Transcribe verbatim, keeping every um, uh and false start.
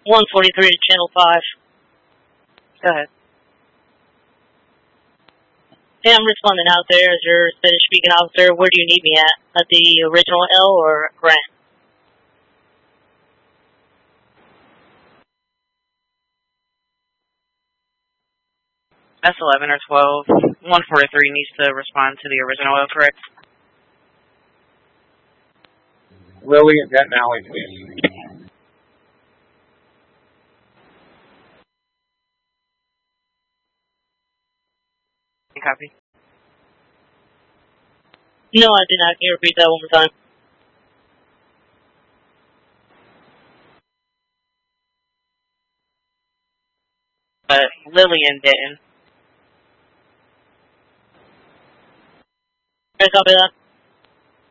one forty-three to Channel five. Go ahead. Hey, I'm responding out there as your Spanish speaking officer. Where do you need me at? At the original L or Grant? That's eleven or twelve. one forty-three needs to respond to the original L, correct? Lily at Denton Alley, please. Copy. No, I did not. Can you repeat that one more time? Uh, Lily and Denton. I copy that.